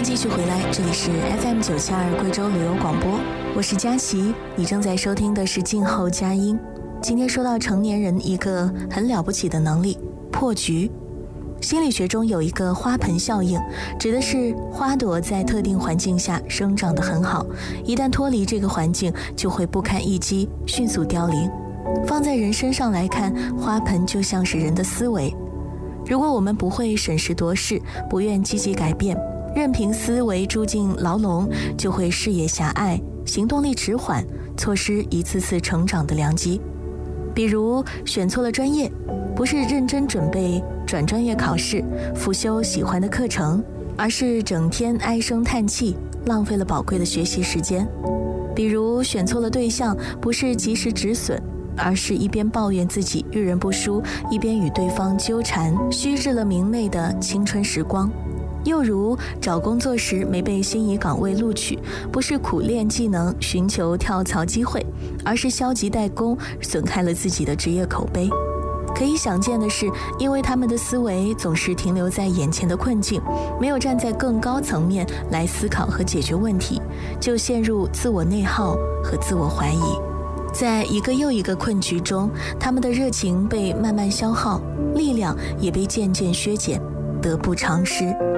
继续回来，这里是 FM972贵州旅游广播，我是佳琪，你正在收听的是静候佳音。今天说到成年人一个很了不起的能力——破局。心理学中有一个花盆效应，指的是花朵在特定环境下生长得很好，一旦脱离这个环境就会不堪一击，迅速凋零。放在人身上来看，花盆就像是人的思维。如果我们不会审时度势，不愿积极改变，任凭思维住进牢笼，就会视野狭隘，行动力迟缓，错失一次次成长的良机。比如选错了专业，不是认真准备转专业考试，辅修喜欢的课程，而是整天唉声叹气，浪费了宝贵的学习时间。比如选错了对象，不是及时止损，而是一边抱怨自己遇人不淑，一边与对方纠缠，虚掷了明媚的青春时光。又如找工作时没被心仪岗位录取，不是苦练技能寻求跳槽机会，而是消极怠工，损害了自己的职业口碑。可以想见的是，因为他们的思维总是停留在眼前的困境，没有站在更高层面来思考和解决问题，就陷入自我内耗和自我怀疑。在一个又一个困局中，他们的热情被慢慢消耗，力量也被渐渐削减，得不偿失。